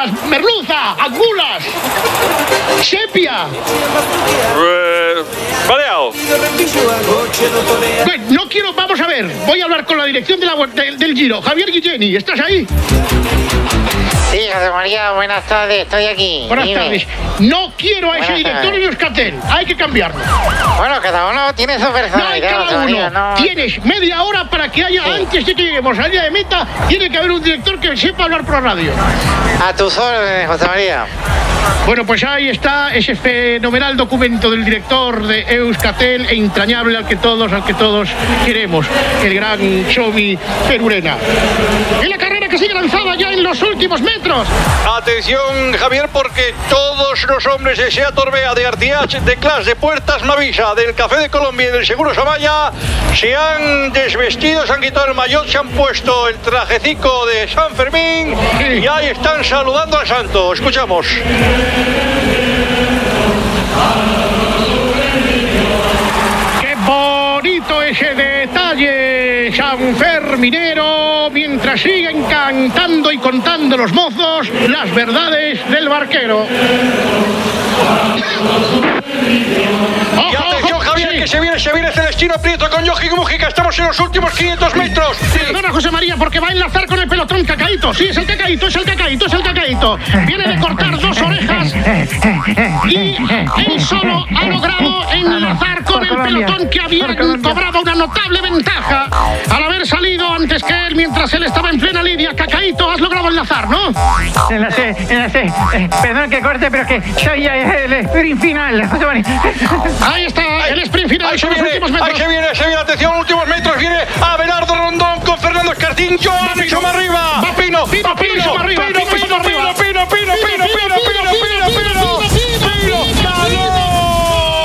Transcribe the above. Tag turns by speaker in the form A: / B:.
A: almejas, merluza, angulas, sepia.
B: Baleado.
A: Bueno, no quiero, vamos a ver, voy a hablar con la dirección del Giro. Javier Guilleni, ¿estás ahí?
C: Sí, José María, buenas tardes, estoy aquí.
A: Buenas
C: Dime.
A: tardes. No quiero a ese
C: Buenas
A: director
C: tardes.
A: en Euskaltel, hay que cambiarlo.
C: Bueno, cada uno tiene su
A: No hay
C: personalidad,
A: cada
C: José María,
A: uno.
C: no.
A: Tienes media hora para que haya, antes de que lleguemos al día de meta, tiene que haber un director que sepa hablar por la radio.
C: A tus órdenes, José María.
A: Bueno, pues ahí está ese fenomenal documento del director de Euskaltel e entrañable al que todos queremos, el gran Xomi Perurena. En la carrera que sigue lanzada ya en los últimos metros.
B: Atención, Javier, porque todos los hombres de Seat Orbea, de Artiach, de Clas, de Puertas Mavisa, del Café de Colombia y del Seguro Samaya se han desvestido, se han quitado el maillot, se han puesto el trajecico de San Fermín y ahí están saludando al santo. Escuchamos.
A: ¡Qué bonito ese detalle, Sanferminero! Mientras siguen cantando y contando los mozos las verdades del barquero.
B: Y atención, Javier,
A: sí.
B: que se viene Celestino Prieto con Joaquín Mújica. Estamos en los últimos 500 metros.
A: Perdona, José María, porque va a enlazar con el pelotón Cacaíto. Sí, es el Cacaíto. Viene de cortar 2 orejas y él solo ha logrado enlazar con el pelotón que había cobrado una notable ventaja al haber salido antes que él mientras él estaba en plena línea. Cacaíto, has logrado enlazar, ¿no?
D: Enlacé. Perdón que corte, pero que soy el sprint final, José María.
A: Ahí está el sprint final
B: Ahí se
A: con los
B: viene,
A: últimos metros.
B: atención, últimos metros. Viene Abelardo Rondón con Fernando Escartín. Joan y Soma arriba.
A: Va Pino y Soma arriba.